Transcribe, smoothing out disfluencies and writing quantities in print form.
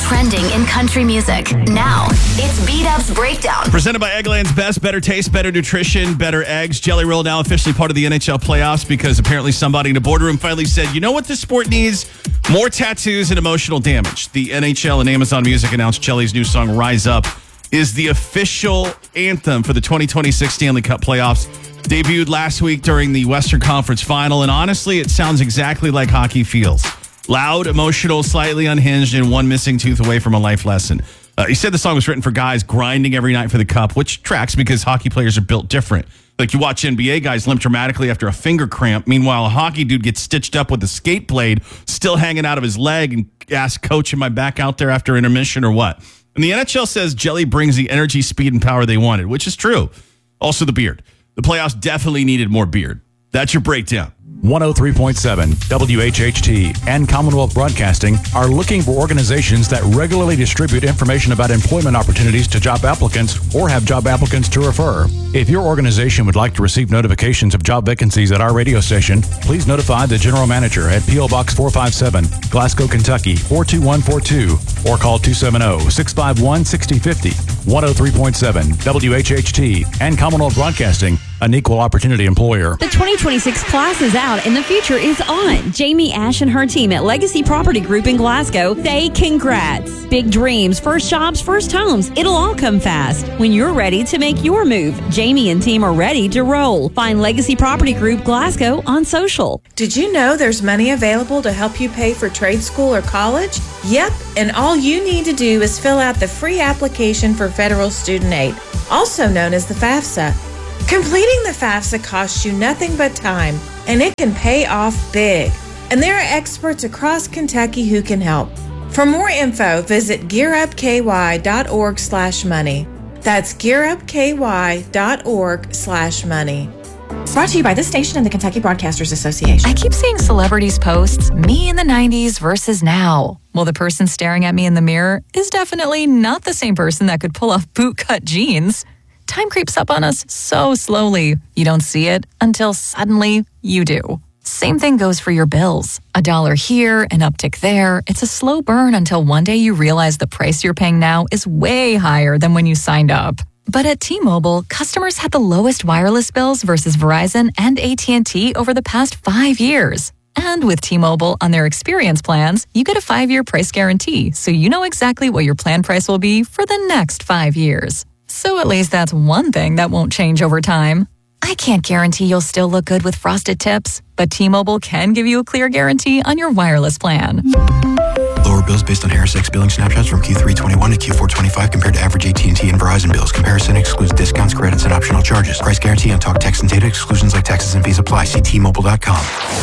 trending in country music. Now, it's B-Dub's Breakdown. Presented by Eggland's Best. Better taste, better nutrition, better eggs. Jelly Roll now officially part of the NHL playoffs because apparently somebody in a boardroom finally said, you know what this sport needs? More tattoos and emotional damage. The NHL and Amazon Music announced Jelly's new song, Rise Up, is the official anthem for the 2026 Stanley Cup playoffs. Debuted last week during the Western Conference Final, and honestly, it sounds exactly like hockey feels. Loud, emotional, slightly unhinged, and one missing tooth away from a life lesson. He said the song was written for guys grinding every night for the cup, which tracks because hockey players are built different. Like you watch NBA guys limp dramatically after a finger cramp. Meanwhile, a hockey dude gets stitched up with a skate blade still hanging out of his leg and asks, coach, am I back out there after intermission or what? And the NHL says Jelly brings the energy, speed, and power they wanted, which is true. Also the beard. The playoffs definitely needed more beard. That's your breakdown. 103.7 WHHT and Commonwealth Broadcasting are looking for organizations that regularly distribute information about employment opportunities to job applicants or have job applicants to refer. If your organization would like to receive notifications of job vacancies at our radio station, please notify the general manager at P.O. Box 457, Glasgow, Kentucky 42142, or call 270-651-6050. 103.7 WHHT and Commonwealth Broadcasting, an equal opportunity employer. The 2026 class is out and the future is on. Jamie Ash and her team at Legacy Property Group in Glasgow say congrats. Big dreams, first jobs, first homes. It'll all come fast. When you're ready to make your move, Jamie and team are ready to roll. Find Legacy Property Group Glasgow on social. Did you know there's money available to help you pay for trade school or college? Yep, and all you need to do is fill out the free application for federal student aid, also known as the FAFSA. Completing the FAFSA costs you nothing but time, and it can pay off big. And there are experts across Kentucky who can help. For more info, visit gearupky.org/money. That's gearupky.org/money. Brought to you by this station and the Kentucky Broadcasters Association. I keep seeing celebrities post me in the 90s versus now. Well, the person staring at me in the mirror is definitely not the same person that could pull off bootcut jeans. Time creeps up on us so slowly. You don't see it until suddenly you do. Same thing goes for your bills. $1 here, an uptick there. It's a slow burn until one day you realize the price you're paying now is way higher than when you signed up. But at T-Mobile, customers had the lowest wireless bills versus Verizon and AT&T over the past 5 years. And with T-Mobile on their experience plans, you get a 5-year price guarantee, so you know exactly what your plan price will be for the next 5 years. So at least that's one thing that won't change over time. I can't guarantee you'll still look good with frosted tips, but T-Mobile can give you a clear guarantee on your wireless plan. Lower bills based on Harris X billing snapshots from Q3 21 to Q4 25 compared to average AT&T and Verizon bills. Comparison excludes discounts, credits, and optional charges. Price guarantee on talk, text, and data exclusions like taxes and fees apply. See T-Mobile.com.